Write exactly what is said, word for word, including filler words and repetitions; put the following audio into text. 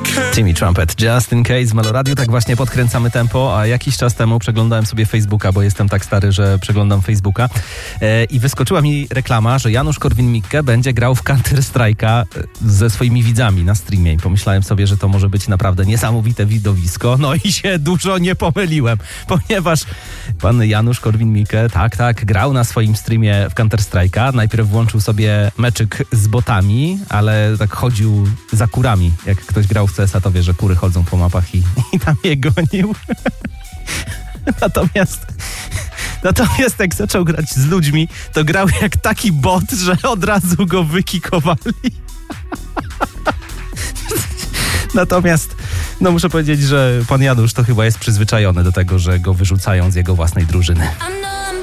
Timmy Trumpet, Just in Case w Meloradiu. Tak właśnie podkręcamy tempo, a jakiś czas temu przeglądałem sobie Facebooka, bo jestem tak stary, że przeglądam Facebooka e, i wyskoczyła mi reklama, że Janusz Korwin-Mikke będzie grał w Counter-Strike'a ze swoimi widzami na streamie i pomyślałem sobie, że to może być naprawdę niesamowite widowisko. No i się dużo nie pomyliłem, ponieważ pan Janusz Korwin-Mikke, tak, tak, grał na swoim streamie w Counter-Strike'a. Najpierw włączył sobie meczyk z botami, ale tak chodził za kurami. Jak ktoś grał w C S a, to wie, że kury chodzą po mapach i, i tam je gonił. Natomiast Natomiast jak zaczął grać z ludźmi, to grał jak taki bot, że od razu go wykikowali. Natomiast no muszę powiedzieć, że pan Janusz to chyba jest przyzwyczajony do tego, że go wyrzucają z jego własnej drużyny.